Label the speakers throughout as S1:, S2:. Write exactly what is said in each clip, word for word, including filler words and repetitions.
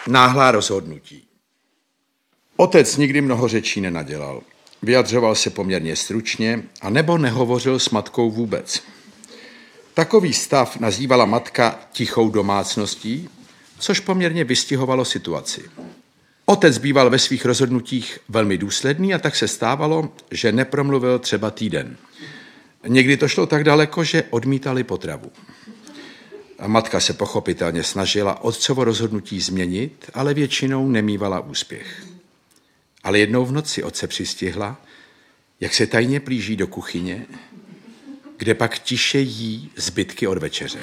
S1: Náhlá rozhodnutí. Otec nikdy mnoho řečí nenadělal. Vyjadřoval se poměrně stručně a nebo nehovořil s matkou vůbec. Takový stav nazývala matka tichou domácností, což poměrně vystihovalo situaci. Otec býval ve svých rozhodnutích velmi důsledný a tak se stávalo, že nepromluvil třeba týden. Někdy to šlo tak daleko, že odmítali potravu. A matka se pochopitelně snažila otcovo rozhodnutí změnit, ale většinou nemívala úspěch. Ale jednou v noci otce přistihla, jak se tajně plíží do kuchyně, kde pak tiše jí zbytky od večeře.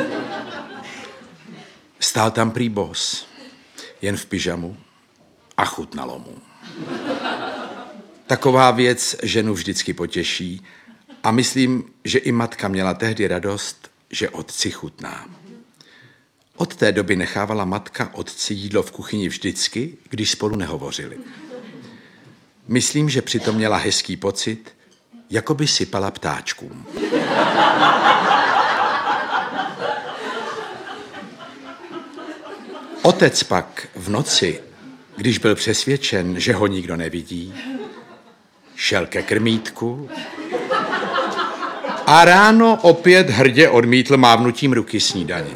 S1: Stál tam prý bos, jen v pyžamu a chutnalo mu. Taková věc ženu vždycky potěší a myslím, že i matka měla tehdy radost, že otci chutná. Od té doby nechávala matka otci jídlo v kuchyni vždycky, když spolu nehovořili. Myslím, že přitom měla hezký pocit, jako by sypala ptáčkům. Otec pak v noci, když byl přesvědčen, že ho nikdo nevidí, šel ke krmítku a ráno opět hrdě odmítl mávnutím ruky snídani.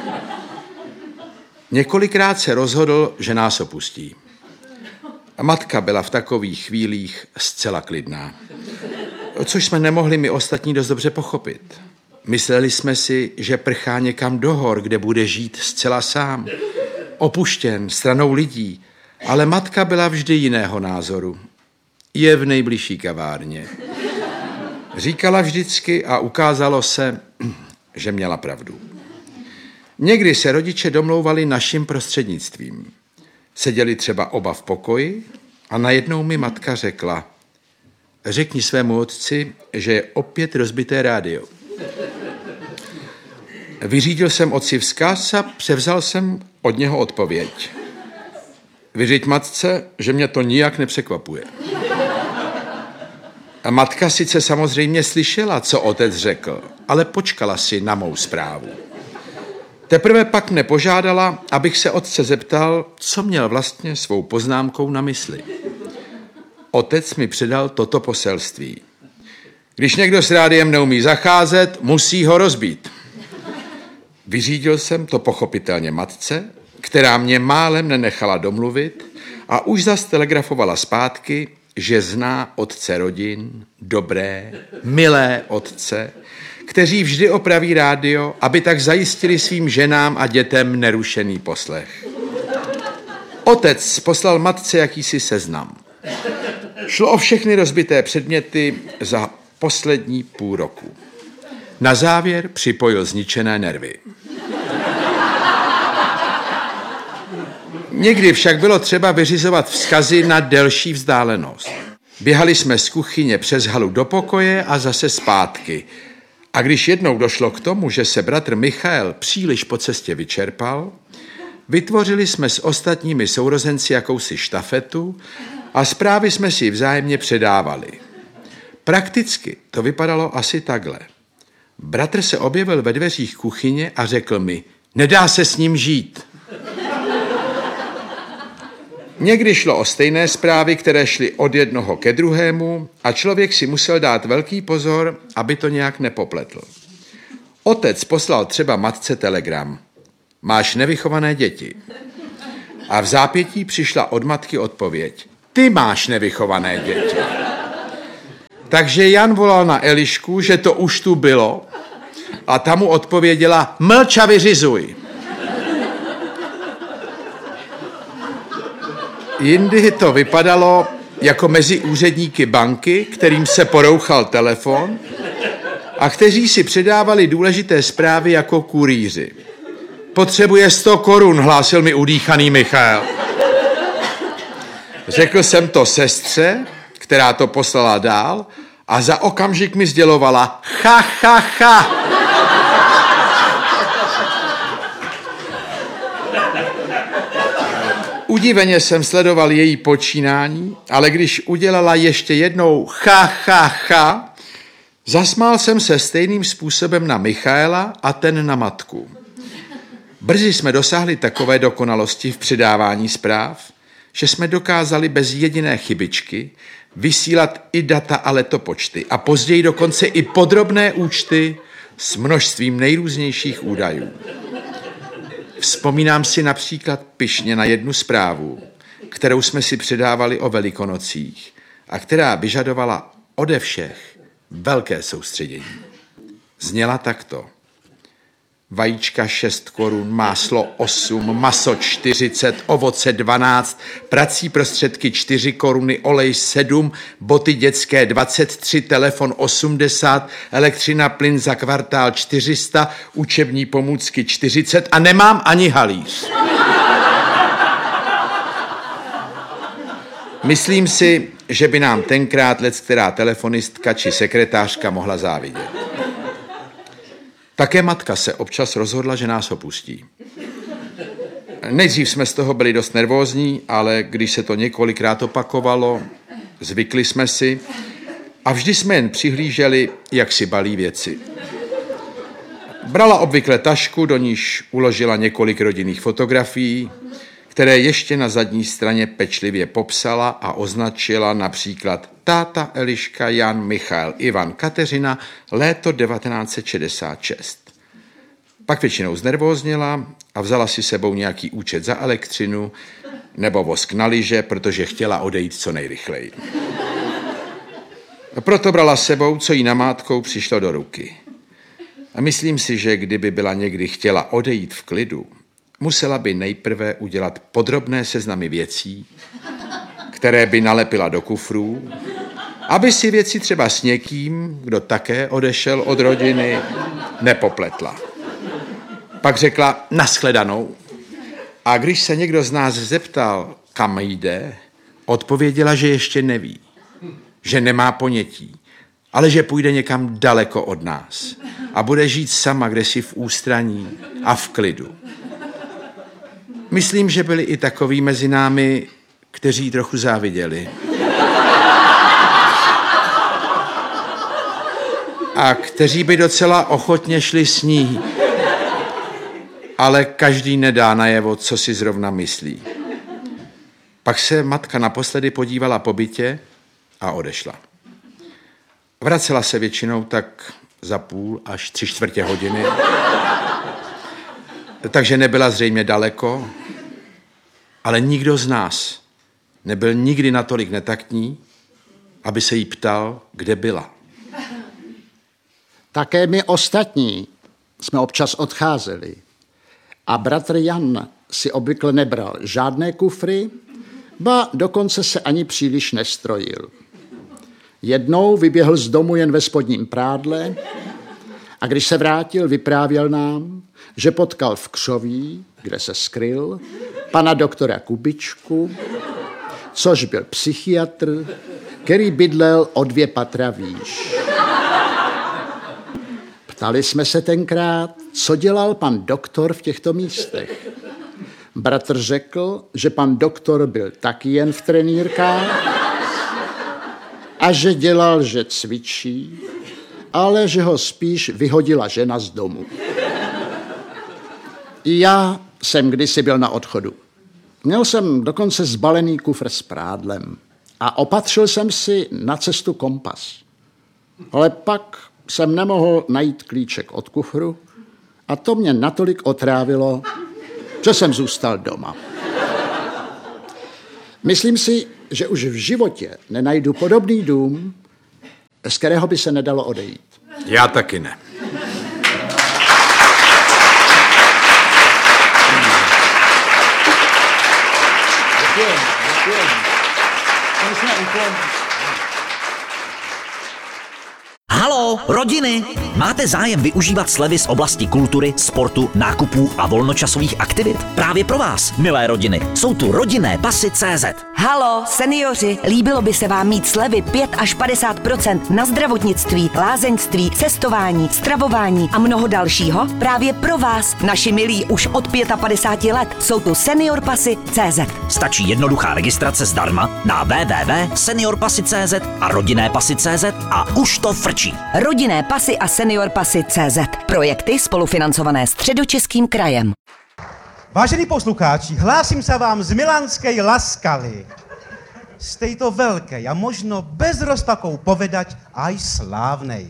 S1: Několikrát se rozhodl, že nás opustí. A matka byla v takových chvílích zcela klidná, což jsme nemohli my ostatní dost dobře pochopit. Mysleli jsme si, že prchá někam do hor, kde bude žít zcela sám, opuštěn, stranou lidí, ale matka byla vždy jiného názoru. Je v nejbližší kavárně. Říkala vždycky a ukázalo se, že měla pravdu. Někdy se rodiče domlouvali naším prostřednictvím. Seděli třeba oba v pokoji a najednou mi matka řekla: řekni svému otci, že je opět rozbité rádio. Vyřídil jsem otci vzkaz a převzal jsem od něho odpověď. Vyřiď matce, že mě to nijak nepřekvapuje. A matka sice samozřejmě slyšela, co otec řekl, ale počkala si na mou zprávu. Teprve pak mne požádala, abych se otce zeptal, co měl vlastně svou poznámkou na mysli. Otec mi předal toto poselství. Když někdo s rádiem neumí zacházet, musí ho rozbít. Vyřídil jsem to pochopitelně matce, která mě málem nenechala domluvit a už zas telegrafovala zpátky, že zná otce rodin, dobré, milé otce, kteří vždy opraví rádio, aby tak zajistili svým ženám a dětem nerušený poslech. Otec poslal matce jakýsi seznam. Šlo o všechny rozbité předměty za poslední půl roku. Na závěr připojil zničené nervy. Někdy však bylo třeba vyřizovat vzkazy na delší vzdálenost. Běhali jsme z kuchyně přes halu do pokoje a zase zpátky. A když jednou došlo k tomu, že se bratr Michael příliš po cestě vyčerpal, vytvořili jsme s ostatními sourozenci jakousi štafetu a zprávy jsme si vzájemně předávali. Prakticky to vypadalo asi takhle. Bratr se objevil ve dveřích kuchyně a řekl mi: nedá se s ním žít. Někdy šlo o stejné zprávy, které šly od jednoho ke druhému a člověk si musel dát velký pozor, aby to nějak nepopletl. Otec poslal třeba matce telegram: máš nevychované děti. A v zápětí přišla od matky odpověď: ty máš nevychované děti. Takže Jan volal na Elišku, že to už tu bylo, a ta mu odpověděla: mlč a vyřizuj. Jindy to vypadalo jako mezi úředníky banky, kterým se porouchal telefon a kteří si předávali důležité zprávy jako kurýři. Potřebuje sto korun, hlásil mi udýchaný Michal. Řekl jsem to sestře, která to poslala dál, a za okamžik mi sdělovala: cha, cha, cha. Udiveně jsem sledoval její počínání, ale když udělala ještě jednou cha, cha, cha, zasmál jsem se stejným způsobem na Michaela a ten na matku. Brzy jsme dosáhli takové dokonalosti v předávání zpráv, že jsme dokázali bez jediné chybičky vysílat i data a letopočty a později dokonce i podrobné účty s množstvím nejrůznějších údajů. Vzpomínám si například pyšně na jednu zprávu, kterou jsme si předávali o Velikonocích a která vyžadovala ode všech velké soustředění. Zněla takto. Vajíčka šest korun, máslo osm, maso čtyřicet, ovoce dvanáct, prací prostředky čtyři koruny, olej sedm, boty dětské dvacet tři, telefon osmdesát, elektřina, plyn za kvartál čtyři sta, učební pomůcky čtyřicet a nemám ani halíř. Myslím si, že by nám tenkrát leckterá telefonistka či sekretářka mohla závidět. Také matka se občas rozhodla, že nás opustí. Nejdřív jsme z toho byli dost nervózní, ale když se to několikrát opakovalo, zvykli jsme si a vždy jsme jen přihlíželi, jak si balí věci. Brala obvykle tašku, do níž uložila několik rodinných fotografií, které ještě na zadní straně pečlivě popsala a označila například táta Eliška, Jan, Michal, Ivan, Kateřina, léto devatenáct set šedesát šest. Pak většinou znervózněla a vzala si sebou nějaký účet za elektřinu nebo vosk na lyže, protože chtěla odejít co nejrychleji. Proto brala sebou, co jí namátkou přišlo do ruky. A myslím si, že kdyby byla někdy chtěla odejít v klidu, musela by nejprve udělat podrobné seznamy věcí, které by nalepila do kufrů, aby si věci třeba s někým, kdo také odešel od rodiny, nepopletla. Pak řekla nashledanou a když se někdo z nás zeptal, kam jde, odpověděla, že ještě neví, že nemá ponětí, ale že půjde někam daleko od nás a bude žít sama kdesi v ústraní a v klidu. Myslím, že byli i takoví mezi námi, kteří trochu záviděli. A kteří by docela ochotně šli s ní. Ale každý nedá najevo, co si zrovna myslí. Pak se matka naposledy podívala po bytě a odešla. Vracela se většinou tak za půl až tři čtvrtě hodiny. Takže nebyla zřejmě daleko, ale nikdo z nás nebyl nikdy natolik netaktní, aby se jí ptal, kde byla.
S2: Také my ostatní jsme občas odcházeli a bratr Jan si obvykle nebral žádné kufry, ba dokonce se ani příliš nestrojil. Jednou vyběhl z domu jen ve spodním prádle a když se vrátil, vyprávěl nám, že potkal v Křoví, kde se skryl, pana doktora Kubičku, což byl psychiatr, který bydlel o dvě patra výš. Ptali jsme se tenkrát, co dělal pan doktor v těchto místech. Bratr řekl, že pan doktor byl taky jen v trenýrkách a že dělal, že cvičí, ale že ho spíš vyhodila žena z domu. I já jsem kdysi byl na odchodu. Měl jsem dokonce zbalený kufr s prádlem a opatřil jsem si na cestu kompas. Ale pak jsem nemohl najít klíček od kufru a to mě natolik otrávilo, že jsem zůstal doma. Myslím si, že už v životě nenajdu podobný dům, z kterého by se nedalo odejít.
S1: Já taky ne.
S2: Děkujeme, děkujeme.
S3: Halo, rodiny! Máte zájem využívat slevy z oblasti kultury, sportu, nákupů a volnočasových aktivit? Právě pro vás, milé rodiny, jsou tu rodinné pasy tečka cé zet.
S4: Halo, seniori, líbilo by se vám mít slevy pět až padesát procent na zdravotnictví, lázeňství, cestování, stravování a mnoho dalšího? Právě pro vás, naši milí už od padesát pět let, jsou tu senior pasy tečka cé zet.
S3: Stačí jednoduchá registrace zdarma na w w w tečka senior pasy tečka cé zet a rodinné pasy tečka cé zet a už to frčí.
S4: Rodinné pasy a senior pasy tečka cé zet. Projekty spolufinancované Středočeským krajem.
S5: Vážení poslucháči, hlásím sa vám z Milanskej Laskaly. Z tejto veľkej a možno bez rozpakov povedať aj slávnej.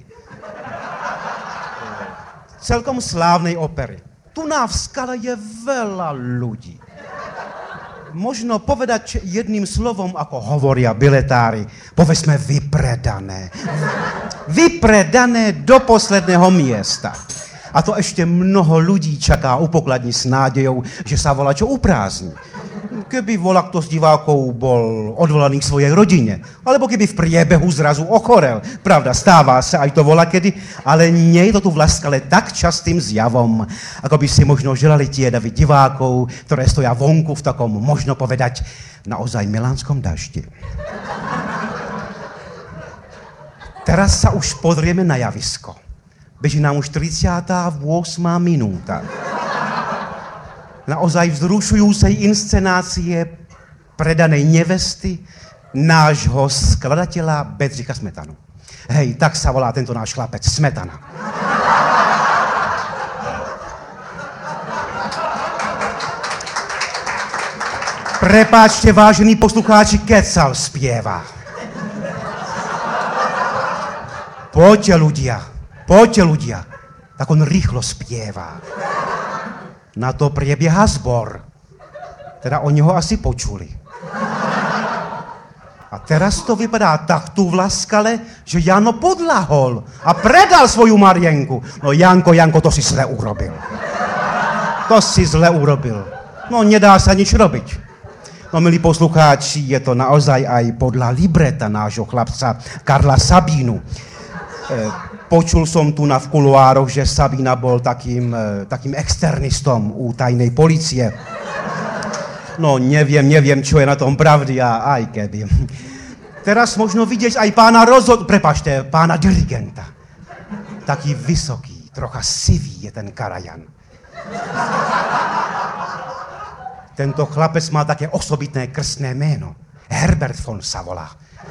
S5: Celkom slávnej opery. Tu na v Skale je veľa ľudí. Možno povedať jedným slovom, ako hovoria biletári, povedzme vypredané. Vypredané do posledného miesta. A to ešte mnoho ľudí čaká u pokladní s nádejou, že sa volačo uprázdni. Keby volá kto z divákov bol odvolaný k svojej rodine, alebo keby v priebehu zrazu ochorel. Pravda, stáva sa aj to volakedy, ale nie je to tu v Laskale tak častým zjavom, ako by si možno želali tie davy divákov, ktoré stoja vonku v takom, možno povedať, naozaj milánskom daždi. Teraz sa už pozrieme na javisko. Beží nám už tridsiata ôsma minúta. Naozaj vzrušujúcej inscenácie predanej nevesty nášho skladateľa Bedřicha Smetanu. Hej, tak sa volá tento náš chlapec, Smetana. Prepáčte, vážení poslucháči, kecal spieva. Poďte ľudia, poďte ľudia, tak on rýchlo spieva. Na to priebieha zbor. Teda o neho asi počuli. A teraz to vypadá tak tu v Laskale, že Jano podlahol a predal svoju Marienku. No Janko, Janko, to si zle urobil. To si zle urobil. No nedá sa nič robiť. No milí poslucháči, je to naozaj aj podľa libreta nášho chlapca Karla Sabínu. E, Počul som tu na v kuluároch, že Sabína bol takým, takým externistom u tajnej policie. No neviem, neviem, čo je na tom pravdy a aj keby. Teraz možno vidieť aj pána rozhod... Prepačte, pána dirigenta. Taký vysoký, trocha sivý je ten Karajan. Tento chlapec má také osobitné krstné meno. Herbert von sa volá.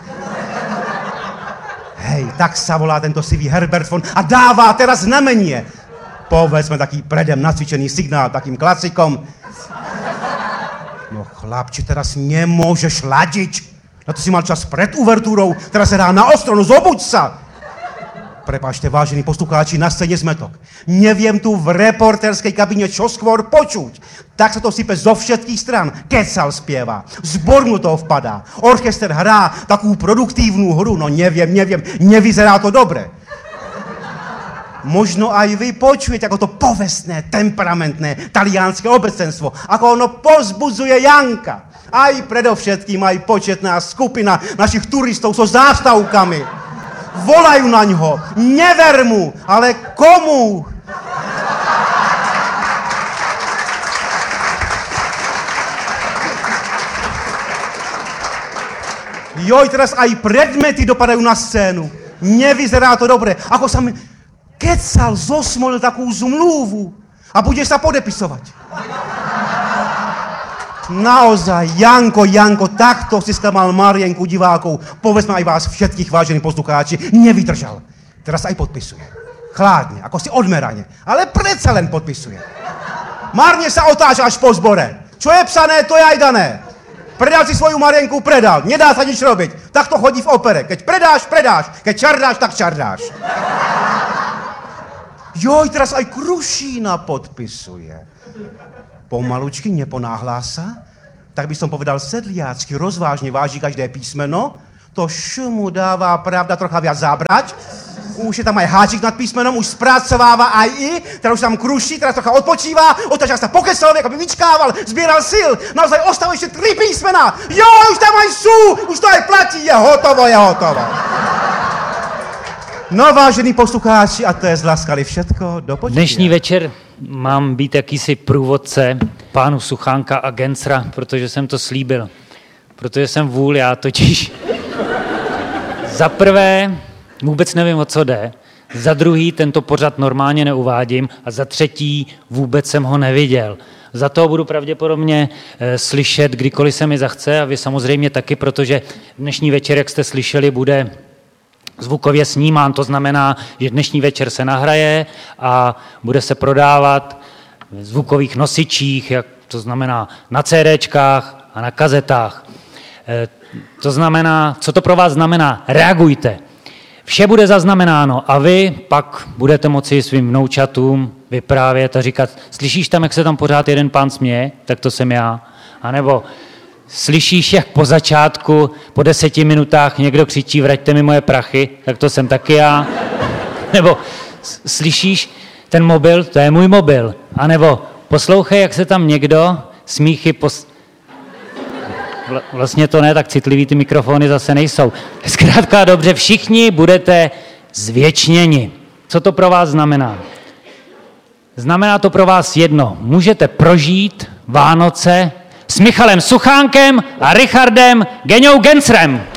S5: Hej, tak sa volá tento sivý Herbert von a dáva teraz znamenie. Povedzme taký predem nacvičený signál takým klasikom. No chlapči, teraz nemôžeš ladiť. Na to si mal čas pred uvertúrou, teraz sa dá na ostronu, zobuď sa. Prepáčte, vážení poslucháči, na scéne zmetok. Neviem tu v reportérskej kabine čo skôr počuť. Tak sa to sype zo všetkých stran. Kecal spieva, zbor mu to vpadá. Orchester hrá takú produktívnu hru, no neviem, neviem, nevyzerá to dobre. Možno aj vy počujete, ako to povestné, temperamentné talianské obecenstvo, ako ono pozbudzuje Janka. Aj predovšetkým aj početná skupina našich turistov so zástavkami. Volajú na ňo, never mu, ale komu? Joj, teraz aj predmety dopadajú na scénu. Nevyzerá to dobre. Ako sa mi kecal, zosmolil takú zmluvu a bude sa podepisovať. Naozaj, Janko, Janko, takto si skamal Marienku divákov. Povedzme aj vás všetkých, vážení poslucháči, nevydržal. Teraz aj podpisuje. Chládne, ako si odmerane, ale predsa len podpisuje. Márne sa otáča až po zbore. Čo je psané, to je aj dané. Predal si svoju Marienku, predal. Nedá sa nič robiť. Tak to chodí v opere. Keď predáš, predáš. Keď čardáš, tak čardáš. Joj, teraz aj Krušína podpisuje. Pomalučky, neponáhlá sa, tak by som povedal sedliacky, rozvážne váži každé písmeno, to š mu dáva pravda trocha viac zábrať, už je tam aj háčik nad písmenom, už spracováva aj i, teraz už tam kruší, teraz trocha odpočíva, otáča sa po kecovi, ako by vyčkával, zbieral sil, naozaj ostávajú ešte tri písmena, jo, už tam aj sú, už to aj platí, je hotovo, je hotovo. No vážení poslucháči, a to je z Laskaly všetko, do počutia.
S6: Dnešní večer mám být jakýsi průvodce pánu Suchánka a Gensra, protože jsem to slíbil. Protože jsem vůl, já totiž za prvé vůbec nevím, o co jde, za druhý tento pořad normálně neuvádím a za třetí vůbec jsem ho neviděl. Za to budu pravděpodobně e, slyšet, kdykoliv se mi zachce a vy samozřejmě taky, protože dnešní večer, jak jste slyšeli, bude zvukově snímán, to znamená, že dnešní večer se nahraje a bude se prodávat v zvukových nosičích, jak to znamená na CDčkách a na kazetách. E, to znamená, co to pro vás znamená? Reagujte. Vše bude zaznamenáno a vy pak budete moci svým vnoučatům vyprávět a říkat, slyšíš tam, jak se tam pořád jeden pán směje? Tak to jsem já. A nebo slyšíš, jak po začátku, po deseti minutách někdo křičí, vraťte mi moje prachy? Tak to jsem taky já. Nebo slyšíš ten mobil? To je můj mobil. A nebo poslouchej, jak se tam někdo smíchy pos... Vlastně to ne, tak citlivý ty mikrofony zase nejsou. Zkrátka dobře, všichni budete zvěčněni. Co to pro vás znamená? Znamená to pro vás jedno. Můžete prožít Vánoce s Michalem Suchánkem a Richardem Geňou Gensrem.